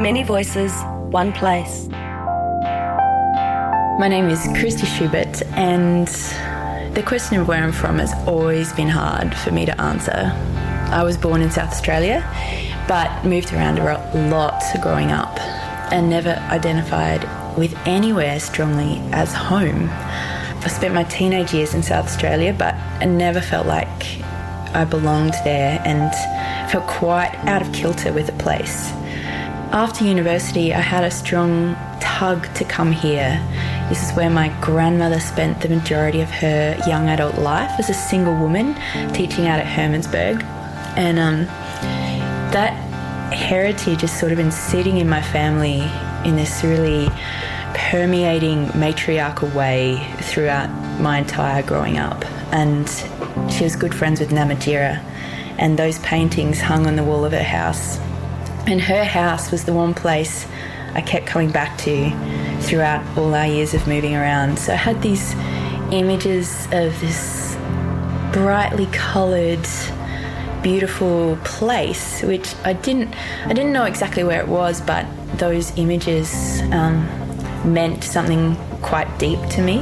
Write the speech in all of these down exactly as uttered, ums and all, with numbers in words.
Many voices, one place. My name is Christy Schubert, and the question of where I'm from has always been hard for me to answer. I was born in South Australia, but moved around a lot growing up and never identified with anywhere strongly as home. I spent my teenage years in South Australia, but I never felt like I belonged there and felt quite out of kilter with the place. After university, I had a strong tug to come here. This is where my grandmother spent the majority of her young adult life as a single woman, teaching out at Hermannsburg. And um, that heritage has sort of been sitting in my family in this really permeating matriarchal way throughout my entire growing up. And she was good friends with Namatjira, and those paintings hung on the wall of her house. And her house was the one place I kept coming back to throughout all our years of moving around. So I had these images of this brightly coloured, beautiful place, which I didn't I didn't know exactly where it was, but those images um, meant something quite deep to me.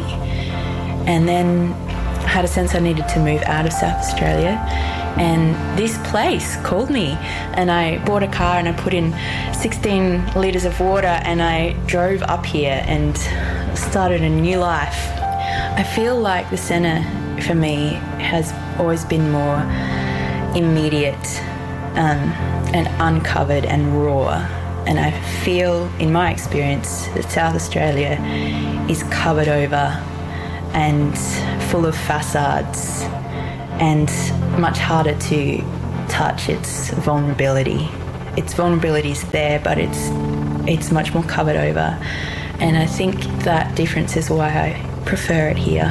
And then I had a sense I needed to move out of South Australia, and this place called me, and I bought a car and I put in sixteen litres of water and I drove up here and started a new life. I feel like the centre for me has always been more immediate um, and uncovered and raw, and I feel in my experience that South Australia is covered over and full of facades and much harder to touch its vulnerability. Its vulnerability is there, but it's it's much more covered over, and I think that difference is why I prefer it here.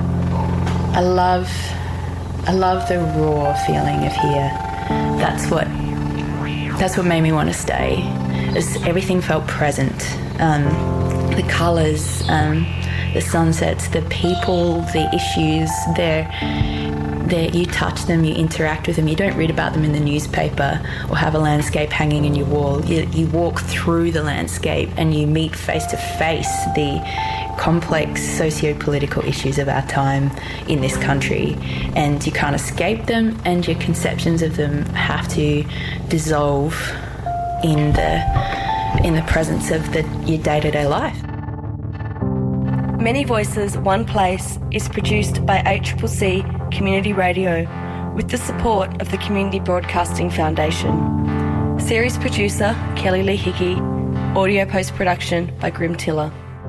I love I love the raw feeling of here. That's what that's what made me want to stay. As everything felt present. Um, the colours, um, the sunsets, the people, the issues. They're They're, you touch them, you interact with them. You don't read about them in the newspaper or have a landscape hanging in your wall. You, you walk through the landscape and you meet face to face the complex socio-political issues of our time in this country, and you can't escape them, and your conceptions of them have to dissolve in the in the presence of the, your day-to-day life. Many Voices, One Place is produced by A C C C Community Radio with the support of the Community Broadcasting Foundation. Series producer Kelly Lee Hickey. Audio post-production by Grim Tiller.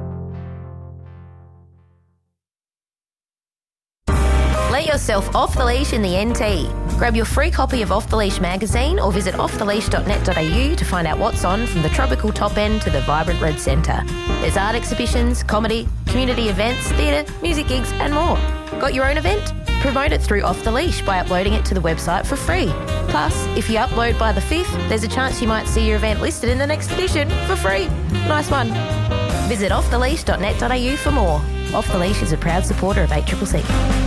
Let yourself off the leash in the N T. Grab your free copy of Off the Leash magazine or visit off the leash dot net dot a u to find out what's on from the tropical top end to the vibrant red centre. There's art exhibitions, comedy, community events, theatre, music gigs and more. Got your own event? Promote it through Off the Leash by uploading it to the website for free. Plus, if you upload by the fifth, there's a chance you might see your event listed in the next edition for free. Nice one. Visit off the leash dot net dot a u for more. Off the Leash is a proud supporter of A C C C.